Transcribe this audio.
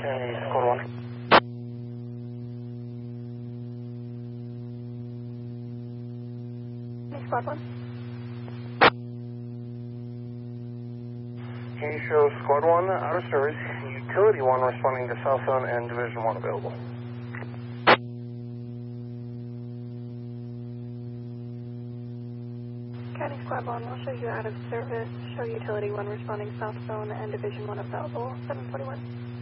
County Squad 1. Squad 1. Can you show Squad 1 out of service, Utility 1 responding to South Zone and Division 1 available? County Squad 1 will show you out of service. Show Utility 1 responding South Zone and Division 1 available. 741.